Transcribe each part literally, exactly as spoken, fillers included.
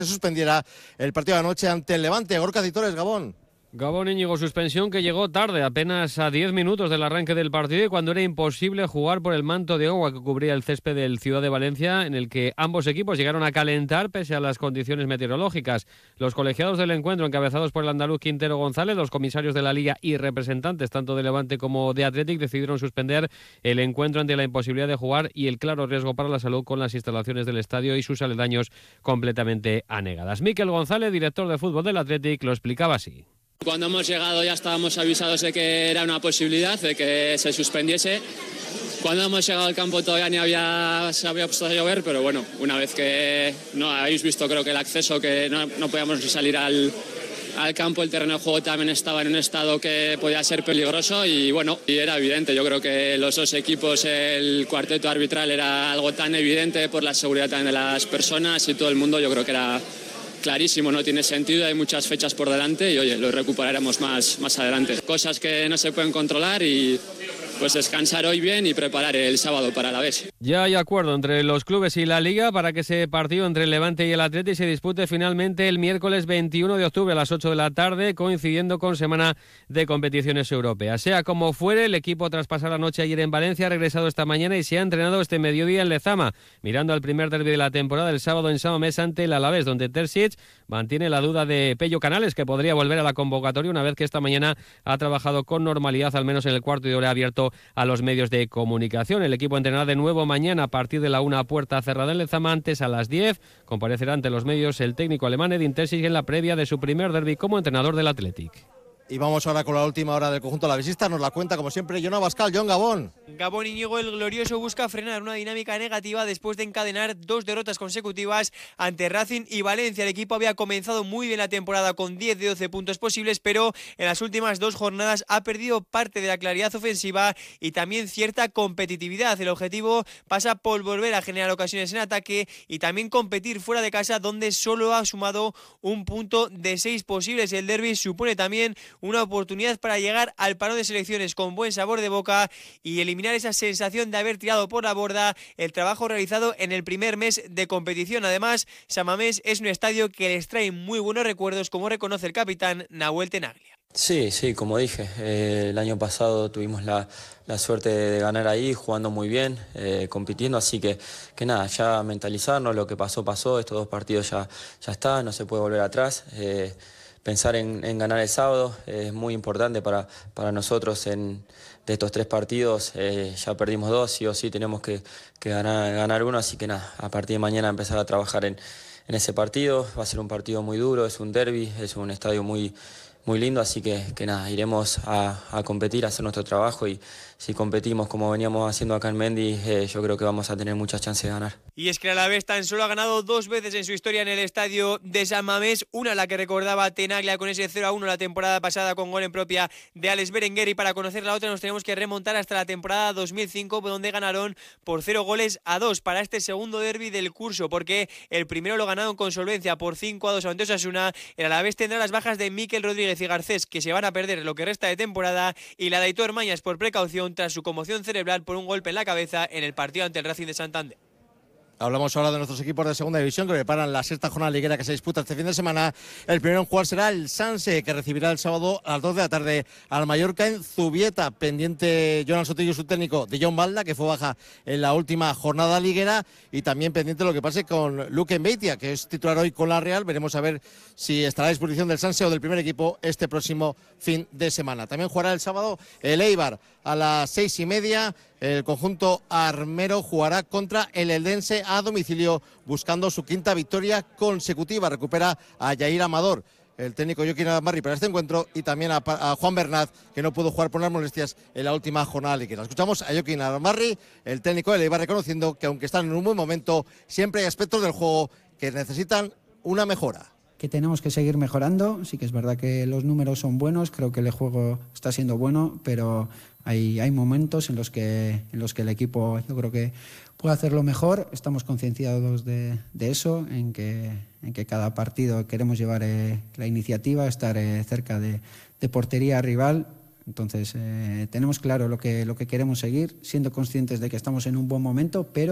se suspendiera el partido de anoche ante el Levante. Gorka Citores, Gabón. Gabón, Íñigo, suspensión que llegó tarde, apenas a diez minutos del arranque del partido y cuando era imposible jugar por el manto de agua que cubría el césped del Ciudad de Valencia, en el que ambos equipos llegaron a calentar pese a las condiciones meteorológicas. Los colegiados del encuentro, encabezados por el andaluz Quintero González, los comisarios de la Liga y representantes tanto de Levante como de Athletic, decidieron suspender el encuentro ante la imposibilidad de jugar y el claro riesgo para la salud con las instalaciones del estadio y sus aledaños completamente anegadas. Miquel González, director de fútbol del Athletic, lo explicaba así. Cuando hemos llegado ya estábamos avisados de que era una posibilidad, de que se suspendiese. Cuando hemos llegado al campo todavía ni había, se había puesto a llover, pero bueno, una vez que no habéis visto creo que el acceso, que no, no podíamos ni salir al, al campo, el terreno de juego también estaba en un estado que podía ser peligroso y bueno, y era evidente. Yo creo que los dos equipos, el cuarteto arbitral era algo tan evidente por la seguridad también de las personas y todo el mundo, yo creo que era clarísimo, no tiene sentido, hay muchas fechas por delante y oye, lo recuperaremos más, más adelante. Cosas que no se pueden controlar y pues descansar hoy bien y preparar el sábado para la vez. Ya hay acuerdo entre los clubes y la Liga para que ese partido entre el Levante y el Athletic se dispute finalmente el miércoles veintiuno de octubre a las ocho de la tarde, coincidiendo con semana de competiciones europeas. Sea como fuere, el equipo tras pasar la noche ayer en Valencia ha regresado esta mañana y se ha entrenado este mediodía en Lezama, mirando al primer derbi de la temporada el sábado en San Mamés ante el Alavés, donde Terzic mantiene la duda de Pello Canales, que podría volver a la convocatoria una vez que esta mañana ha trabajado con normalidad, al menos en el cuarto de hora abierto a los medios de comunicación. El equipo entrenará de nuevo mañana a partir de la una, puerta cerrada en Lezama. Antes, a las diez, comparecerá ante los medios el técnico alemán Edin Terzic en la previa de su primer derbi como entrenador del Athletic. Y vamos ahora con la última hora del conjunto alavesista. Nos la cuenta, como siempre, Jon Abascal. Jon, Gabón. Gabón, Íñigo, el glorioso busca frenar una dinámica negativa después de encadenar dos derrotas consecutivas ante Racing y Valencia. El equipo había comenzado muy bien la temporada con diez de doce puntos posibles, pero en las últimas dos jornadas ha perdido parte de la claridad ofensiva y también cierta competitividad. El objetivo pasa por volver a generar ocasiones en ataque y también competir fuera de casa, donde solo ha sumado un punto de seis posibles. El derbi supone también una oportunidad para llegar al parón de selecciones con buen sabor de boca y eliminar esa sensación de haber tirado por la borda el trabajo realizado en el primer mes de competición. Además, San Mamés es un estadio que les trae muy buenos recuerdos, como reconoce el capitán Nahuel Tenaglia. Sí, sí, como dije, eh, el año pasado tuvimos la, la suerte de ganar ahí, jugando muy bien, eh, compitiendo, así que, que nada, ya mentalizarnos, lo que pasó, pasó, estos dos partidos ya, ya está, no se puede volver atrás. Eh, Pensar en, en ganar el sábado es muy importante para, para nosotros. En, de estos tres partidos eh, ya perdimos dos, sí o sí tenemos que, que ganar, ganar uno, así que nada, a partir de mañana empezar a trabajar en, en ese partido. Va a ser un partido muy duro, es un derbi, es un estadio muy, muy lindo, así que, que nada, iremos a, a competir, a hacer nuestro trabajo y si competimos como veníamos haciendo acá en Mendy, eh, yo creo que vamos a tener muchas chances de ganar. Y es que el Alavés tan solo ha ganado dos veces en su historia en el estadio de San Mamés, una la que recordaba Tenaglia con ese cero a uno la temporada pasada con gol en propia de Alex Berenguer, y para conocer la otra nos tenemos que remontar hasta la temporada dos mil cinco, donde ganaron por cero goles a dos para este segundo derbi del curso, porque el primero lo ganaron con solvencia por cinco a dos ante Osasuna. El Alavés tendrá las bajas de Mikel Rodríguez y Garcés, que se van a perder lo que resta de temporada, y la de Aitor Mañas por precaución tras su conmoción cerebral por un golpe en la cabeza en el partido ante el Racing de Santander. Hablamos ahora de nuestros equipos de segunda división que preparan la sexta jornada liguera que se disputa este fin de semana. El primero en jugar será el Sanse, que recibirá el sábado a las dos de la tarde al Mallorca en Zubieta. Pendiente Jonan Sotillo, su técnico, de John Balda, que fue baja en la última jornada liguera, y también pendiente lo que pase con Luque Mbeitia, que es titular hoy con la Real. Veremos a ver si estará a disposición del Sanse o del primer equipo este próximo fin de semana. También jugará el sábado el Eibar a las seis y media. El conjunto armero jugará contra el Eldense a domicilio, buscando su quinta victoria consecutiva. Recupera a Yair Amador, el técnico Joaquín Amarri, para este encuentro, y también a, a Juan Bernat, que no pudo jugar por unas molestias en la última jornada liguera. Escuchamos a Joaquín Amarri, el técnico, le iba reconociendo que aunque están en un buen momento, siempre hay aspectos del juego que necesitan una mejora. Que tenemos que seguir mejorando. Sí que es verdad que los números son buenos, creo que el juego está siendo bueno, pero hay, hay momentos en los que en los que el equipo, yo creo que puede hacerlo mejor. Estamos concienciados de, de eso, en que, en que cada partido queremos llevar eh, la iniciativa, estar eh, cerca de, de portería rival. Entonces eh, tenemos claro lo que, lo que queremos seguir, siendo conscientes de que estamos en un buen momento, pero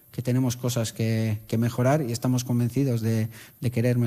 que tenemos cosas que, que mejorar y estamos convencidos de, de querer mejorar.